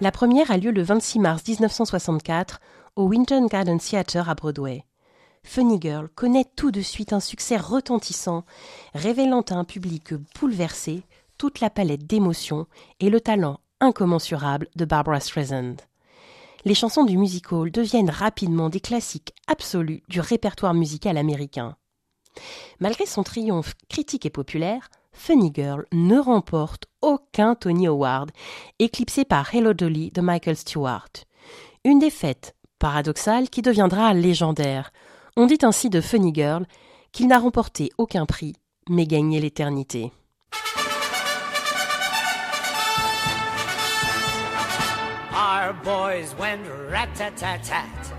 La première a lieu le 26 mars 1964 au Winter Garden Theatre à Broadway. Funny Girl connaît tout de suite un succès retentissant, révélant à un public bouleversé toute la palette d'émotions et le talent incommensurable de Barbra Streisand. Les chansons du musical deviennent rapidement des classiques absolus du répertoire musical américain. Malgré son triomphe critique et populaire, Funny Girl ne remporte aucun Tony Award, éclipsé par Hello Dolly de Michael Stewart. Une défaite paradoxale qui deviendra légendaire. On dit ainsi de Funny Girl qu'il n'a remporté aucun prix, mais gagné l'éternité. Our boys went rat-tat-tat-tat